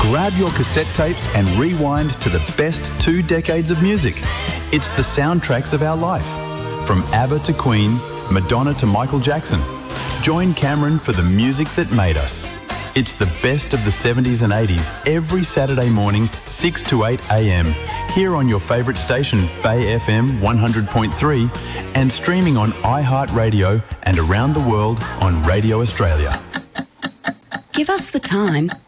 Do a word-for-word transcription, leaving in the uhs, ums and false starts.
Grab your cassette tapes and rewind to the best two decades of music. It's the soundtracks of our life. From ABBA to Queen, Madonna to Michael Jackson. Join Cameron for the music that made us. It's the best of the seventies and eighties every Saturday morning, six to eight a m, here on your favourite station, Bay F M one hundred point three, and streaming on iHeartRadio and around the world on Radio Australia. Give us the time